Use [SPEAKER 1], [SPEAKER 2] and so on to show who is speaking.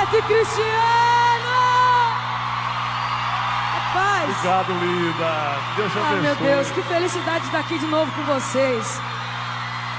[SPEAKER 1] Roberto e Cristiano! Rapaz!
[SPEAKER 2] Obrigado, linda. Deus te abençoe.
[SPEAKER 1] Meu Deus, que felicidade estar aqui de novo com vocês.